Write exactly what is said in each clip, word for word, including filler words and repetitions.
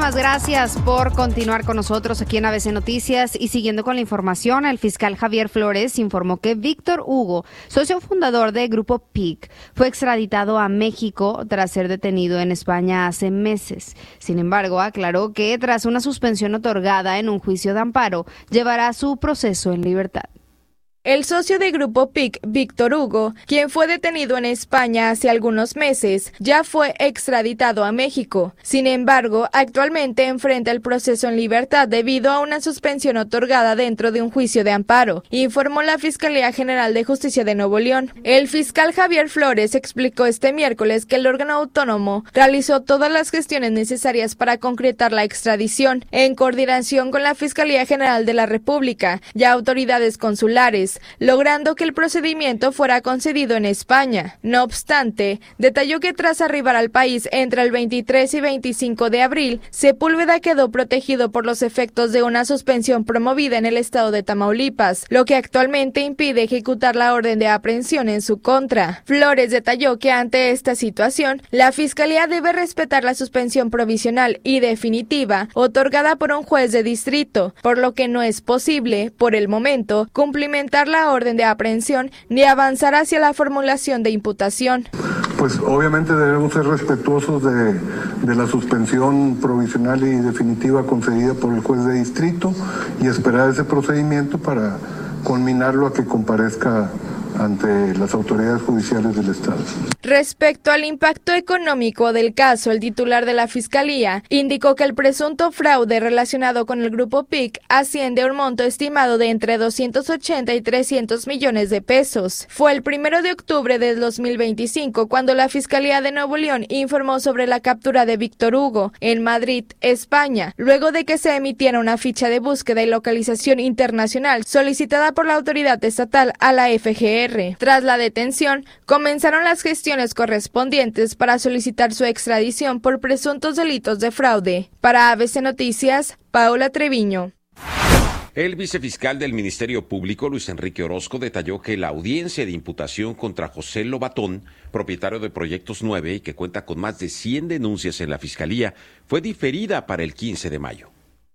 Muchísimas gracias por continuar con nosotros aquí en A B C Noticias. Y siguiendo con la información, el fiscal Javier Flores informó que Víctor Hugo, socio fundador de Grupo P I C, fue extraditado a México tras ser detenido en España hace meses. Sin embargo, aclaró que tras una suspensión otorgada en un juicio de amparo, llevará su proceso en libertad. El socio de Grupo P I C, Víctor Hugo, quien fue detenido en España hace algunos meses, ya fue extraditado a México. Sin embargo, actualmente enfrenta el proceso en libertad debido a una suspensión otorgada dentro de un juicio de amparo, informó la Fiscalía General de Justicia de Nuevo León. El fiscal Javier Flores explicó este miércoles que el órgano autónomo realizó todas las gestiones necesarias para concretar la extradición, en coordinación con la Fiscalía General de la República y autoridades consulares, logrando que el procedimiento fuera concedido en España. No obstante, detalló que tras arribar al país entre el veintitrés y veinticinco de abril, Sepúlveda quedó protegido por los efectos de una suspensión promovida en el estado de Tamaulipas, lo que actualmente impide ejecutar la orden de aprehensión en su contra. Flores detalló que ante esta situación, la Fiscalía debe respetar la suspensión provisional y definitiva otorgada por un juez de distrito, por lo que no es posible, por el momento, cumplimentar la orden de aprehensión ni avanzar hacia la formulación de imputación. Pues obviamente debemos ser respetuosos de, de la suspensión provisional y definitiva concedida por el juez de distrito y esperar ese procedimiento para culminarlo a que comparezca ante las autoridades judiciales del Estado. Respecto al impacto económico del caso, el titular de la Fiscalía indicó que el presunto fraude relacionado con el Grupo P I C asciende a un monto estimado de entre doscientos ochenta y trescientos millones de pesos. Fue el primero de octubre del dos mil veinticinco cuando la Fiscalía de Nuevo León informó sobre la captura de Víctor Hugo en Madrid, España, luego de que se emitiera una ficha de búsqueda y localización internacional solicitada por la autoridad estatal a la F G R. Tras la detención, comenzaron las gestiones correspondientes para solicitar su extradición por presuntos delitos de fraude. Para A B C Noticias, Paola Treviño. El vicefiscal del Ministerio Público, Luis Enrique Orozco, detalló que la audiencia de imputación contra José Lobatón, propietario de Proyectos nueve y que cuenta con más de cien denuncias en la Fiscalía, fue diferida para el quince de mayo.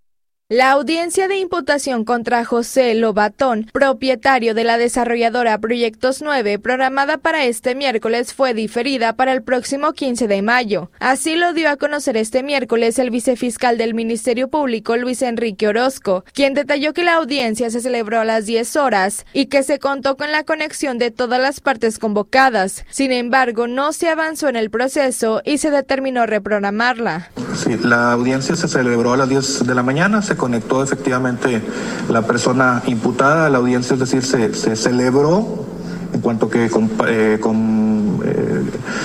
La audiencia de imputación contra José Lobatón, propietario de la desarrolladora Proyectos nueve, programada para este miércoles, fue diferida para el próximo quince de mayo. Así lo dio a conocer este miércoles el vicefiscal del Ministerio Público, Luis Enrique Orozco, quien detalló que la audiencia se celebró a las diez horas y que se contó con la conexión de todas las partes convocadas. Sin embargo, no se avanzó en el proceso y se determinó reprogramarla. Sí, la audiencia se celebró a las diez de la mañana, se conectó efectivamente la persona imputada a la audiencia, es decir, se, se celebró en cuanto que con, eh, con, eh,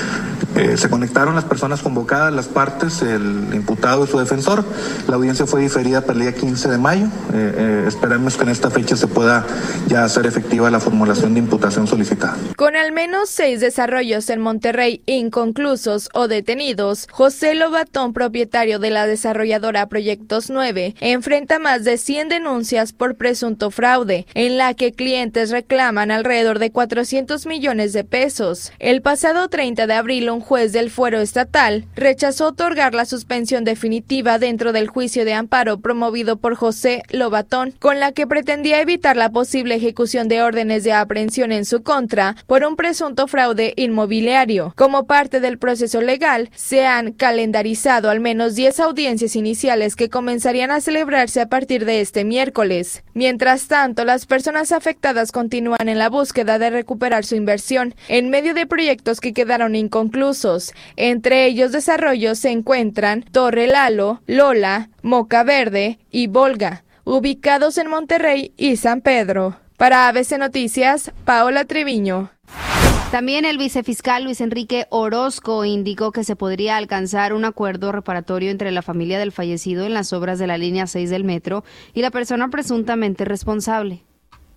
eh, se conectaron las personas convocadas, las partes, el imputado y su defensor. La audiencia fue diferida para el día quince de mayo. Eh, eh, esperemos que en esta fecha se pueda ya hacer efectiva la formulación de imputación solicitada. Con al menos seis desarrollos en Monterrey inconclusos o detenidos, José Lobatón, propietario de la desarrolladora Proyectos nueve, enfrenta más de cien denuncias por presunto fraude, en la que clientes reclaman alrededor de cuatrocientos millones de pesos. El pasado treinta de abril, un juez del fuero estatal rechazó otorgar la suspensión definitiva dentro del juicio de amparo promovido por José Lobatón, con la que pretendía evitar la posible ejecución de órdenes de aprehensión en su contra por un presunto fraude inmobiliario. Como parte del proceso legal, se han calendarizado al menos diez audiencias iniciales que comenzarían a celebrarse a partir de este miércoles. Mientras tanto, las personas afectadas continúan en la búsqueda de recuperar su inversión en medio de proyectos que quedaron inconclusos. Entre ellos desarrollos se encuentran Torre Lalo, Lola, Moca Verde y Volga, ubicados en Monterrey y San Pedro. Para A B C Noticias, Paola Treviño. También el vicefiscal Luis Enrique Orozco indicó que se podría alcanzar un acuerdo reparatorio entre la familia del fallecido en las obras de la línea seis del metro y la persona presuntamente responsable.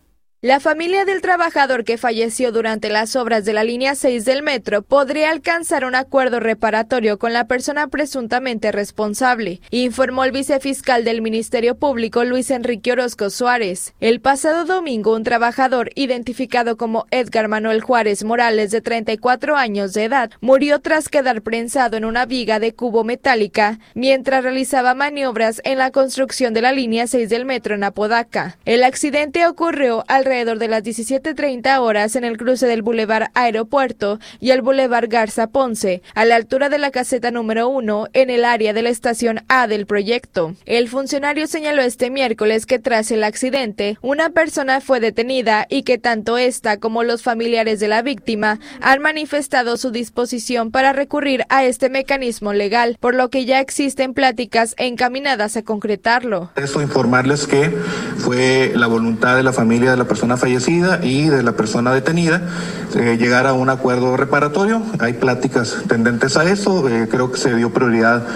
La familia del trabajador que falleció durante las obras de la línea seis del metro podría alcanzar un acuerdo reparatorio con la persona presuntamente responsable, informó el vicefiscal del Ministerio Público Luis Enrique Orozco Suárez. El pasado domingo, un trabajador identificado como Edgar Manuel Juárez Morales, de treinta y cuatro años de edad, murió tras quedar prensado en una viga de cubo metálica mientras realizaba maniobras en la construcción de la línea seis del metro en Apodaca. El accidente ocurrió alrededor de las diecisiete treinta horas en el cruce del Boulevard Aeropuerto y el Boulevard Garza Ponce, a la altura de la caseta número uno, en el área de la estación A del proyecto. El funcionario señaló este miércoles que tras el accidente, una persona fue detenida y que tanto esta como los familiares de la víctima han manifestado su disposición para recurrir a este mecanismo legal, por lo que ya existen pláticas encaminadas a concretarlo. Eso, informarles que fue la voluntad de la familia de la persona fallecida y de la persona detenida eh, llegar a un acuerdo reparatorio. Hay pláticas tendentes a eso. Eh, creo que se dio prioridad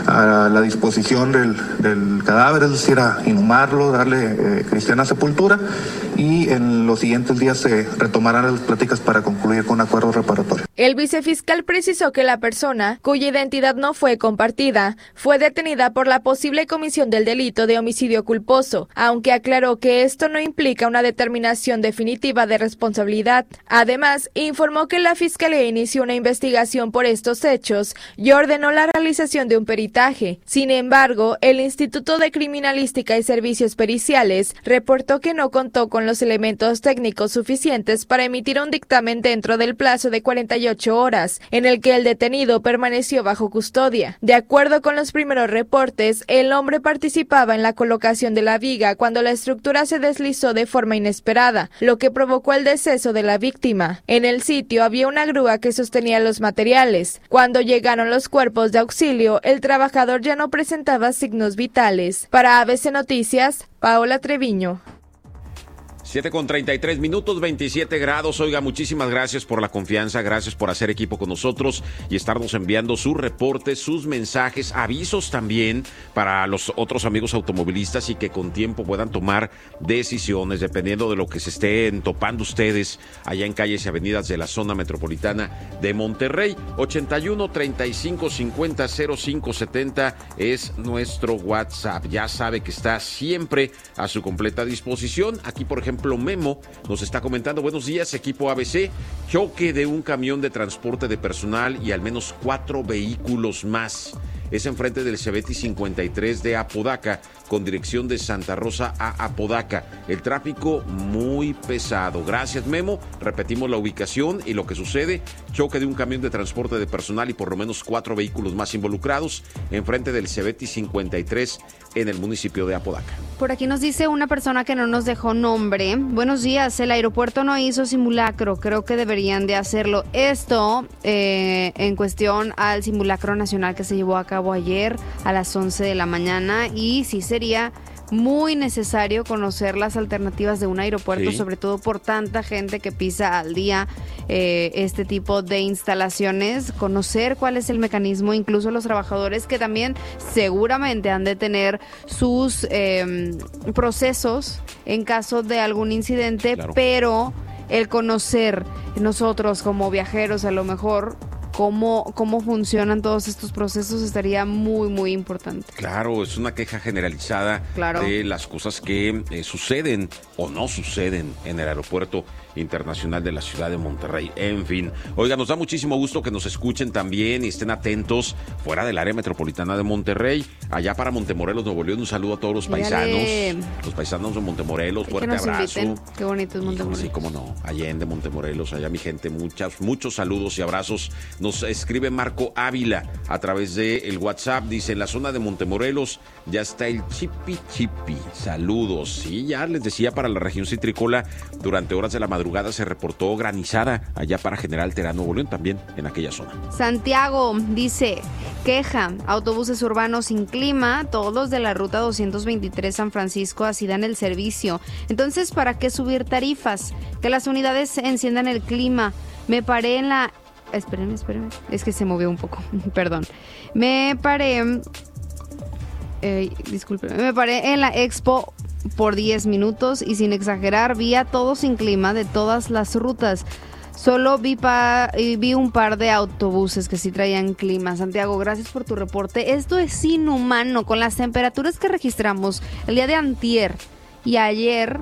a la disposición del, del cadáver, es decir, a inhumarlo, darle eh, cristiana sepultura, y en los siguientes días se retomarán las pláticas para concluir con acuerdo reparatorio. El vicefiscal precisó que la persona, cuya identidad no fue compartida, fue detenida por la posible comisión del delito de homicidio culposo, aunque aclaró que esto no implica una determinación definitiva de responsabilidad. Además, informó que la Fiscalía inició una investigación por estos hechos y ordenó la realización de un peritaje. Sin embargo, el Instituto de Criminalística y Servicios Periciales reportó que no contó con los elementos técnicos suficientes para emitir un dictamen dentro del plazo de cuarenta y ocho horas, en el que el detenido permaneció bajo custodia. De acuerdo con los primeros reportes, el hombre participaba en la colocación de la viga cuando la estructura se deslizó de forma inesperada, lo que provocó el deceso de la víctima. En el sitio había una grúa que sostenía los materiales. Cuando llegaron los cuerpos de auxilio, el trabajador ya no presentaba signos vitales. Para A B C Noticias, Paola Treviño. siete con treinta y tres minutos, veintisiete grados. Oiga, muchísimas gracias por la confianza, gracias por hacer equipo con nosotros y estarnos enviando sus reportes, sus mensajes, avisos también para los otros amigos automovilistas, y que con tiempo puedan tomar decisiones dependiendo de lo que se estén topando ustedes allá en calles y avenidas de la zona metropolitana de Monterrey. ochenta y uno, treinta y cinco, cincuenta, cero cinco setenta es nuestro WhatsApp. Ya sabe que está siempre a su completa disposición. Aquí, por ejemplo, Memo nos está comentando: buenos días, equipo A B C, choque de un camión de transporte de personal y al menos cuatro vehículos más. Es enfrente del Cebeti cincuenta y tres de Apodaca, con dirección de Santa Rosa a Apodaca. El tráfico muy pesado. Gracias, Memo. Repetimos la ubicación y lo que sucede: choque de un camión de transporte de personal y por lo menos cuatro vehículos más involucrados, enfrente del Cebeti cincuenta y tres en el municipio de Apodaca. Por aquí nos dice una persona que no nos dejó nombre: buenos días, el aeropuerto no hizo simulacro, creo que deberían de hacerlo. Esto eh, en cuestión al simulacro nacional que se llevó a cabo ayer a las once de la mañana, y sí sería muy necesario conocer las alternativas de un aeropuerto, sí, sobre todo por tanta gente que pisa al día eh, este tipo de instalaciones, conocer cuál es el mecanismo, incluso los trabajadores que también seguramente han de tener sus eh, procesos en caso de algún incidente, claro, pero el conocer nosotros como viajeros a lo mejor Cómo, cómo funcionan todos estos procesos estaría muy, muy importante. Claro, es una queja generalizada, claro, de las cosas que eh, suceden o no suceden en el aeropuerto internacional de la ciudad de Monterrey. En fin, oiga, nos da muchísimo gusto que nos escuchen también y estén atentos fuera del área metropolitana de Monterrey, allá para Montemorelos, Nuevo León. Un saludo a todos los paisanos, Dígale. los paisanos de Montemorelos, fuerte abrazo. Inviten. Qué bonito es Montemorelos. Sí, cómo no, Allende, Montemorelos, allá mi gente, muchas, muchos saludos y abrazos. Nos escribe Marco Ávila a través del WhatsApp, dice: en la zona de Montemorelos ya está el chipi chipi. Saludos. Sí, ya les decía, para la región citrícola, durante horas de la madrugada se reportó granizada allá para General Terán, Nuevo León, también en aquella zona. Santiago dice: queja, autobuses urbanos sin clima, todos de la ruta doscientos veintitrés San Francisco así dan el servicio. Entonces, ¿para qué subir tarifas? Que las unidades enciendan el clima. Me paré en la... Espérenme, espérenme. Es que se movió un poco. Perdón. Me paré... Eh, disculpe. Me paré en la Expo por diez minutos y sin exagerar vi a todos sin clima de todas las rutas. Solo vi, pa, vi un par de autobuses que sí traían clima. Santiago, gracias por tu reporte. Esto es inhumano con las temperaturas que registramos el día de antier y ayer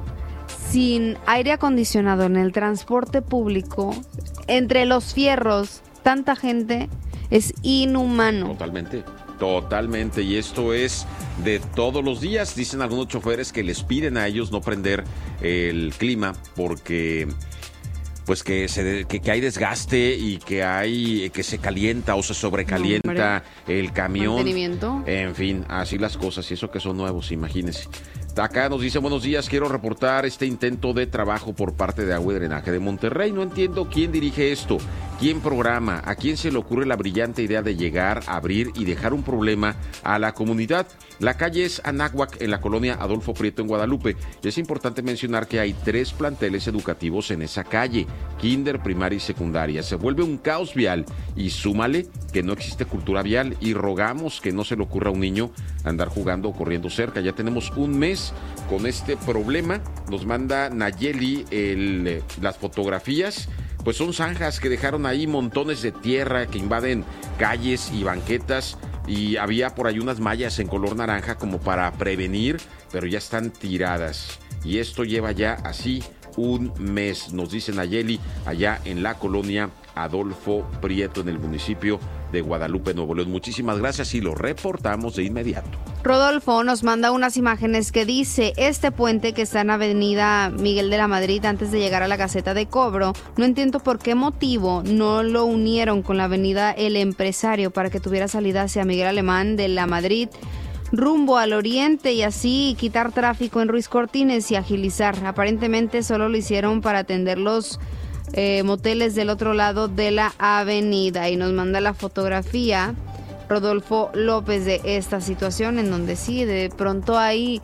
sin aire acondicionado en el transporte público, entre los fierros, tanta gente, es inhumano. Totalmente. Totalmente, y esto es de todos los días. Dicen algunos choferes que les piden a ellos no prender el clima porque pues que se que, que hay desgaste y que hay que se calienta o se sobrecalienta no, el camión. Mantenimiento. En fin, así las cosas, y eso que son nuevos, imagínense. Acá nos dice, buenos días, quiero reportar este intento de trabajo por parte de Agua y Drenaje de Monterrey. No entiendo quién dirige esto, quién programa, a quién se le ocurre la brillante idea de llegar, abrir y dejar un problema a la comunidad. La calle es Anáhuac, en la colonia Adolfo Prieto, en Guadalupe. Y es importante mencionar que hay tres planteles educativos en esa calle, kinder, primaria y secundaria. Se vuelve un caos vial y súmale que no existe cultura vial y rogamos que no se le ocurra a un niño andar jugando o corriendo cerca. Ya tenemos un mes con este problema. Nos manda Nayeli el, las fotografías. Pues son zanjas que dejaron ahí montones de tierra que invaden calles y banquetas, y había por ahí unas mallas en color naranja como para prevenir, pero ya están tiradas. Y esto lleva ya así un mes, nos dice Nayeli, allá en la colonia Adolfo Prieto, en el municipio de Guadalupe, Nuevo León. Muchísimas gracias y lo reportamos de inmediato. Rodolfo nos manda unas imágenes que dice, este puente que está en Avenida Miguel de la Madrid antes de llegar a la caseta de cobro, no entiendo por qué motivo no lo unieron con la avenida El Empresario para que tuviera salida hacia Miguel Alemán de la Madrid rumbo al oriente y así quitar tráfico en Ruiz Cortines y agilizar. Aparentemente solo lo hicieron para atender los eh, moteles del otro lado de la avenida, y nos manda la fotografía Rodolfo López de esta situación en donde sí, de pronto hay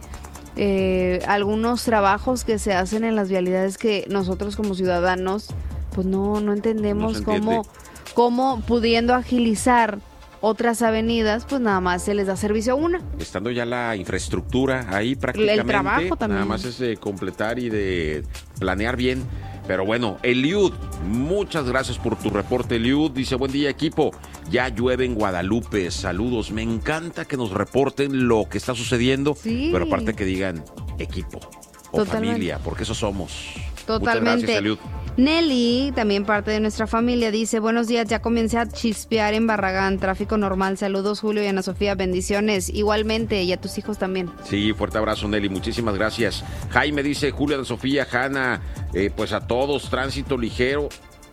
eh, algunos trabajos que se hacen en las vialidades que nosotros como ciudadanos pues no, no entendemos no cómo, cómo pudiendo agilizar otras avenidas, pues nada más se les da servicio a una. Estando ya la infraestructura ahí prácticamente, el trabajo también. Nada más es de completar y de planear bien. Pero bueno, Eliud, muchas gracias por tu reporte, Eliud. Dice, buen día, equipo. Ya llueve en Guadalupe. Saludos. Me encanta que nos reporten lo que está sucediendo. Sí. Pero aparte que digan equipo o Totalmente. Familia, porque eso somos. Totalmente. Muchas gracias, Eliud. Nelly, también parte de nuestra familia, dice, buenos días, ya comencé a chispear en Barragán, tráfico normal, saludos Julio y Ana Sofía, bendiciones, igualmente, y a tus hijos también. Sí, fuerte abrazo, Nelly, muchísimas gracias. Jaime dice, Julio, Ana Sofía, Hanna, eh, pues a todos, tránsito ligero,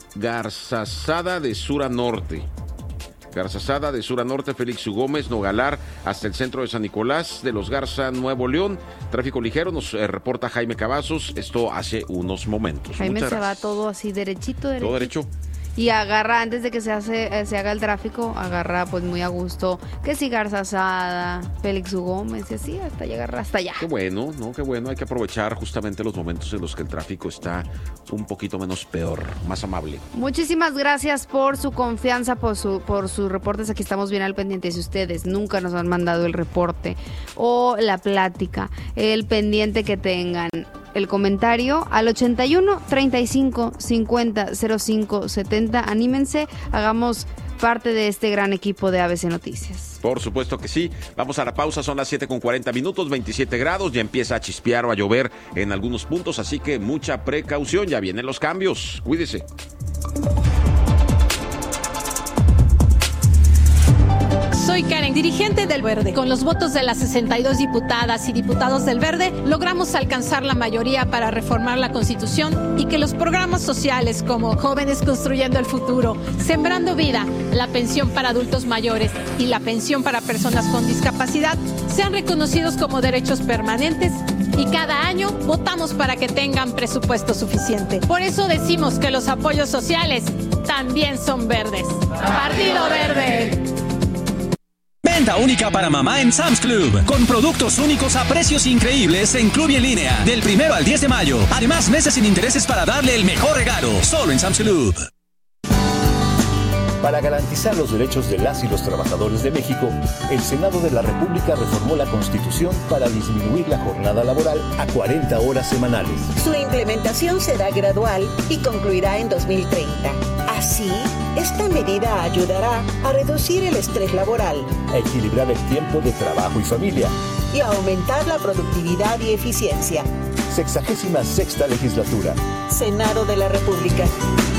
Garzazada de sur a norte. Garzazada de sur a norte, Félix U. Gómez, Nogalar, hasta el centro de San Nicolás de los Garza, Nuevo León. Tráfico ligero, nos eh, reporta Jaime Cavazos, esto hace unos momentos. Jaime Muchas se gracias. Va todo así, derechito, derechito. Todo derecho. Y agarra, antes de que se hace eh, se haga el tráfico, agarra pues muy a gusto, que si Garzazada, Félix U. Gómez, y así, hasta llegar hasta allá. Qué bueno, ¿no? Qué bueno, hay que aprovechar justamente los momentos en los que el tráfico está un poquito menos peor, más amable. Muchísimas gracias por su confianza, por, su, por sus reportes, aquí estamos bien al pendiente. Si ustedes nunca nos han mandado el reporte o la plática, el pendiente que tengan, el comentario al ochenta y uno, treinta y cinco, cincuenta, cero cinco, setenta. Anímense, hagamos parte de este gran equipo de A B C Noticias. Por supuesto que sí. Vamos a la pausa, son las siete con cuarenta minutos, veintisiete grados, ya empieza a chispear o a llover en algunos puntos, así que mucha precaución, ya vienen los cambios. Cuídese. Soy Karen, dirigente del Verde. Con los votos de las sesenta y dos diputadas y diputados del Verde, logramos alcanzar la mayoría para reformar la Constitución y que los programas sociales como Jóvenes Construyendo el Futuro, Sembrando Vida, la pensión para adultos mayores y la pensión para personas con discapacidad sean reconocidos como derechos permanentes, y cada año votamos para que tengan presupuesto suficiente. Por eso decimos que los apoyos sociales también son verdes. Partido Verde. Venta única para mamá en Sam's Club, con productos únicos a precios increíbles en Club y en línea, del primero al diez de mayo. Además, meses sin intereses para darle el mejor regalo, solo en Sam's Club. Para garantizar los derechos de las y los trabajadores de México, el Senado de la República reformó la Constitución para disminuir la jornada laboral a cuarenta horas semanales. Su implementación será gradual y concluirá en dos mil treinta. Así, esta medida ayudará a reducir el estrés laboral, a equilibrar el tiempo de trabajo y familia y a aumentar la productividad y eficiencia. Sexagésima sexta legislatura. Senado de la República.